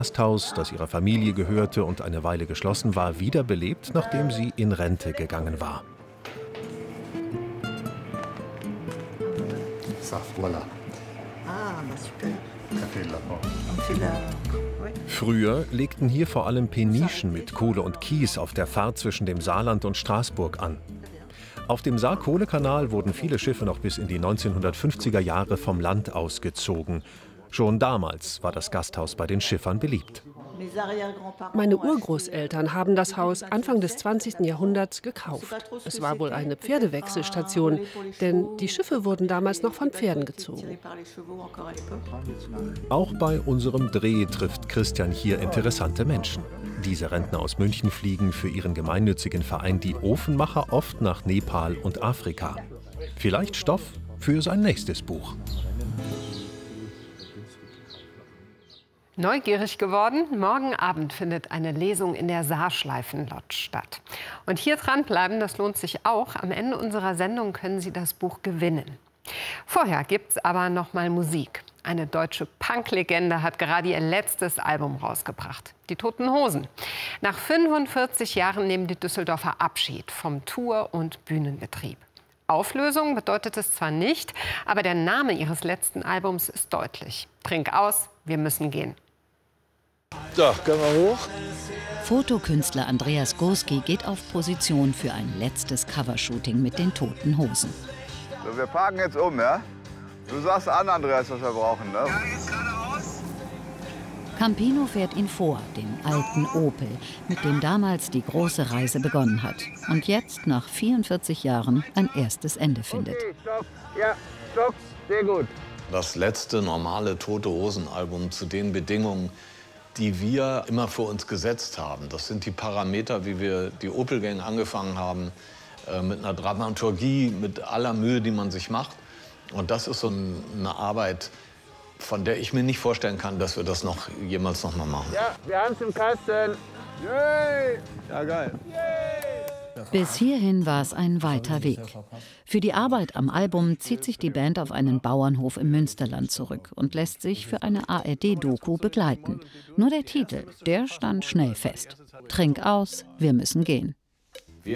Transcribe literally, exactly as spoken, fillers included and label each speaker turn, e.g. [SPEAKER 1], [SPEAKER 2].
[SPEAKER 1] Gasthaus, das ihrer Familie gehörte und eine Weile geschlossen war, wiederbelebt, nachdem sie in Rente gegangen war. Früher legten hier vor allem Penischen mit Kohle und Kies auf der Fahrt zwischen dem Saarland und Straßburg an. Auf dem Saar-Kohle-Kanal wurden viele Schiffe noch bis in die neunzehnhundertfünfziger Jahre vom Land aus gezogen. Schon damals war das Gasthaus bei den Schiffern beliebt.
[SPEAKER 2] Meine Urgroßeltern haben das Haus Anfang des zwanzigsten Jahrhunderts gekauft. Es war wohl eine Pferdewechselstation, denn die Schiffe wurden damals noch von Pferden gezogen.
[SPEAKER 1] Auch bei unserem Dreh trifft Christian hier interessante Menschen. Diese Rentner aus München fliegen für ihren gemeinnützigen Verein Die Ofenmacher oft nach Nepal und Afrika. Vielleicht Stoff für sein nächstes Buch.
[SPEAKER 3] Neugierig geworden? Morgen Abend findet eine Lesung in der Saarschleifen-Lodge statt. Und hier dranbleiben, das lohnt sich auch. Am Ende unserer Sendung können Sie das Buch gewinnen. Vorher gibt es aber noch mal Musik. Eine deutsche Punk-Legende hat gerade ihr letztes Album rausgebracht. Die Toten Hosen. Nach fünfundvierzig Jahren nehmen die Düsseldorfer Abschied vom Tour- und Bühnenbetrieb. Auflösung bedeutet es zwar nicht, aber der Name ihres letzten Albums ist deutlich. Trink aus, wir müssen gehen.
[SPEAKER 4] So, können wir hoch?
[SPEAKER 5] Fotokünstler Andreas Gurski geht auf Position für ein letztes Covershooting mit den Toten Hosen.
[SPEAKER 6] So, wir parken jetzt um, ja? Du sagst an, Andreas, was wir brauchen, ne?
[SPEAKER 4] Ja, jetzt geradeaus.
[SPEAKER 5] Campino fährt ihn vor, den alten Opel, mit dem damals die große Reise begonnen hat. Und jetzt, nach vierundvierzig Jahren, ein erstes Ende findet.
[SPEAKER 6] Okay, stopp. Ja, stopp. Sehr gut.
[SPEAKER 7] Das letzte normale Tote-Hosen-Album zu den Bedingungen, die wir immer für uns gesetzt haben. Das sind die Parameter, wie wir die Opel-Gang angefangen haben, äh, mit einer Dramaturgie, mit aller Mühe, die man sich macht. Und das ist so eine Arbeit, von der ich mir nicht vorstellen kann, dass wir das noch jemals noch mal machen.
[SPEAKER 6] Ja, wir haben es im Kasten. Yay!
[SPEAKER 4] Ja, geil.
[SPEAKER 5] Bis hierhin war es ein weiter Weg. Für die Arbeit am Album zieht sich die Band auf einen Bauernhof im Münsterland zurück und lässt sich für eine A R D-Doku begleiten. Nur der Titel, der stand schnell fest. Trink aus, wir müssen gehen.